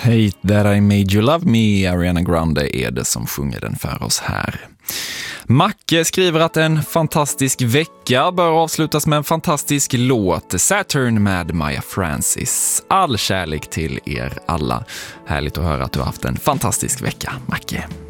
Hate that I made you love me, Ariana Grande är det som sjunger den för oss här. Macke skriver att en fantastisk vecka bör avslutas med en fantastisk låt, Saturn med Maya Francis. All kärlek till er alla. Härligt att höra att du har haft en fantastisk vecka, Macke.